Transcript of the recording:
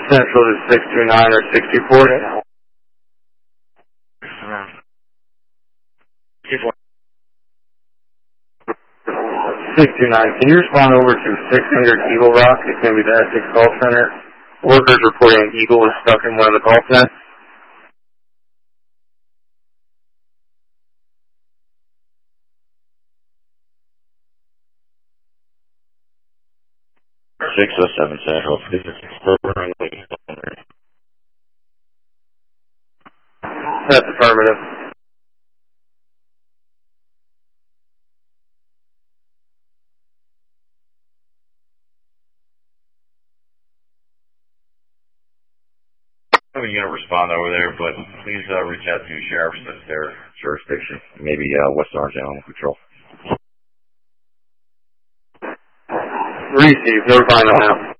Central to 629 or 624. 629. Can you respond over to 600 Eagle Rock? It's going to be the Essex call center. Workers reporting an eagle is stuck in one of the golf nets. 607 Central. That's affirmative. I'm going to respond over there, but please reach out to sheriffs. That's their jurisdiction. Maybe West Orange Animal Patrol. Receive. Notifying them now.